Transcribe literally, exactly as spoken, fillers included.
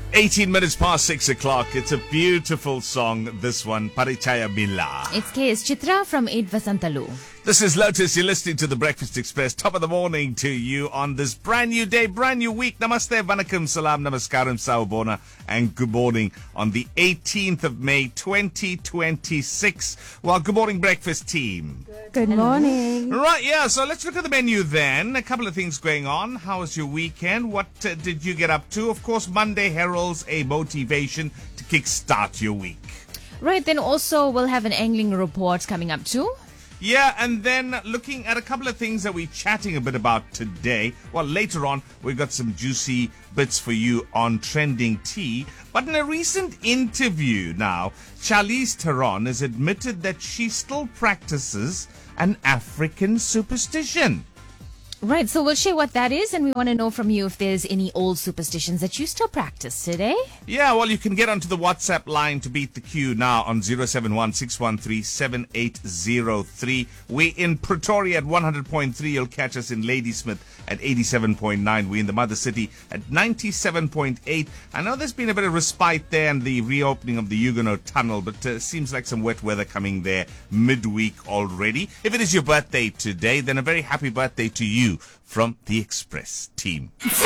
eighteen minutes past six o'clock. It's a beautiful song, this one, Parichaya Mila. It's K S Chitra from eight Vasantalu. This is Lotus. You're listening to The Breakfast Express. Top of the morning to you on this brand new day, brand new week. Namaste, vanakkam, salam, namaskaram, sawubona, and good morning on the eighteenth of May, twenty twenty-six. Well, good morning, breakfast team. Good morning. Right, yeah, so let's look at the menu then. A couple of things going on. How was your weekend? What uh, did you get up to? Of course, Monday heralds a motivation to kickstart your week. Right, then also we'll have an angling report coming up too. Yeah, and then looking at a couple of things that we're chatting a bit about today. Well, later on, we've got some juicy bits for you on trending tea. But in a recent interview now, Charlize Theron has admitted that she still practices an African superstition. Right, so we'll share what that is, and we want to know from you if there's any old superstitions that you still practice today. Yeah, well, you can get onto the WhatsApp line to beat the queue now on zero seven one six one three seven eight zero three. We're in Pretoria at one hundred point three. You'll catch us in Ladysmith at eighty-seven point nine. We're in the Mother City at ninety-seven point eight. I know there's been a bit of respite there and the reopening of the Huguenot Tunnel, but uh, seems like some wet weather coming there midweek already. If it is your birthday today, then a very happy birthday to you from the Express team.